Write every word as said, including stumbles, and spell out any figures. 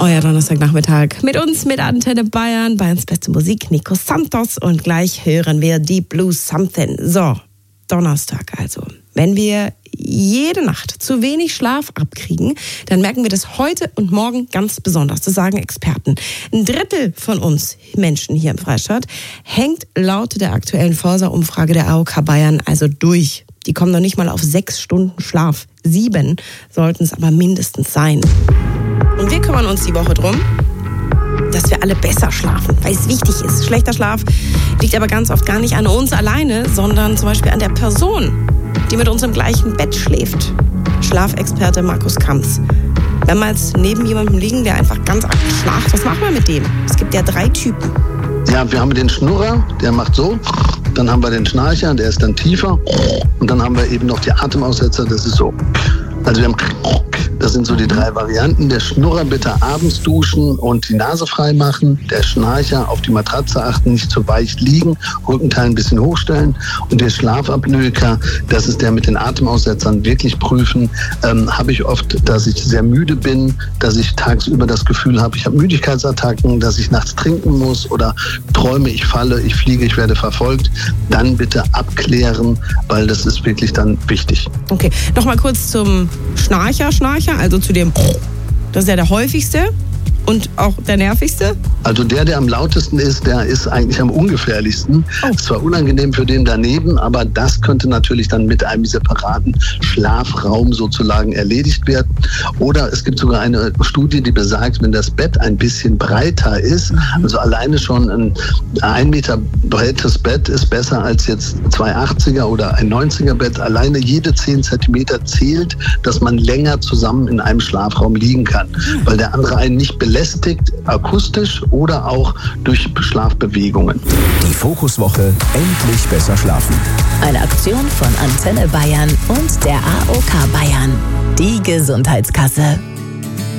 Euer Donnerstagnachmittag mit uns, mit Antenne Bayern, Bayerns beste Musik, Nico Santos. Und gleich hören wir Deep Blue Something. So, Donnerstag also. Wenn wir jede Nacht zu wenig Schlaf abkriegen, dann merken wir das heute und morgen ganz besonders. Das sagen Experten. Ein Drittel von uns Menschen hier im Freistaat hängt laut der aktuellen Forsa-Umfrage der A O K Bayern also durch. Die kommen noch nicht mal auf sechs Stunden Schlaf. Sieben sollten es aber mindestens sein. Und wir kümmern uns die Woche drum, dass wir alle besser schlafen, weil es wichtig ist. Schlechter Schlaf liegt aber ganz oft gar nicht an uns alleine, sondern zum Beispiel an der Person, die mit uns im gleichen Bett schläft. Schlafexperte Markus Kamps. Wenn wir jetzt neben jemandem liegen, der einfach ganz aktiv schlaft, was machen wir mit dem? Es gibt ja drei Typen. Ja, wir haben den Schnurrer, der macht so. Dann haben wir den Schnarcher, der ist dann tiefer. Und dann haben wir eben noch die Atemaussetzer, das ist so. Also wir haben, das sind so die drei Varianten. Der Schnurrer bitte abends duschen und die Nase frei machen. Der Schnarcher auf die Matratze achten, nicht zu weich liegen, Rückenteil ein bisschen hochstellen. Und der Schlafapnoeker, das ist der mit den Atemaussetzern, wirklich prüfen. Ähm, habe ich oft, dass ich sehr müde bin, dass ich tagsüber das Gefühl habe, ich habe Müdigkeitsattacken, dass ich nachts trinken muss oder träume, ich falle, ich fliege, ich werde verfolgt. Dann bitte abklären, weil das ist wirklich dann wichtig. Okay, nochmal kurz zum Schnarcher, Schnarcher, also zu dem, das ist ja der häufigste und auch der nervigste. Also der, der am lautesten ist, der ist eigentlich am ungefährlichsten. Oh. Ist zwar unangenehm für den daneben, aber das könnte natürlich dann mit einem separaten Schlafraum sozusagen erledigt werden. Oder es gibt sogar eine Studie, die besagt, wenn das Bett ein bisschen breiter ist, mhm. also alleine schon ein ein Meter breites Bett ist besser als jetzt zwei achtziger oder ein neunziger Bett. Alleine jede zehn Zentimeter zählt, dass man länger zusammen in einem Schlafraum liegen kann, mhm. weil der andere einen nicht belästigt, akustisch oder auch durch Schlafbewegungen. Die Fokuswoche endlich besser schlafen. Eine Aktion von Antenne Bayern und der A O K Bayern. Die Gesundheitskasse.